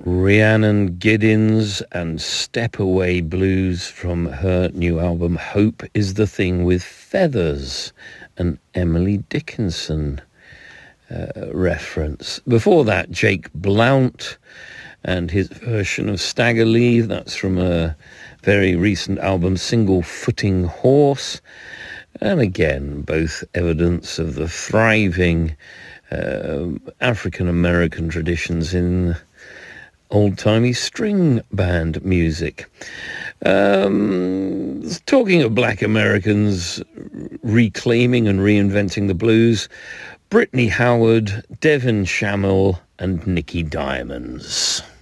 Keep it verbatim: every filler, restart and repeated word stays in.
Rhiannon Giddens and Step Away Blues from her new album Hope is the Thing with Feathers, an Emily Dickinson uh, reference. Before that, Jake Blount and his version of Stagger Lee, that's from a very recent album, Single Footing Horse. And again, both evidence of the thriving uh, African-American traditions in old-timey string band music. Um, talking of black Americans reclaiming and reinventing the blues, Brittany Howard, Devin Shamel and Nicky Diamonds.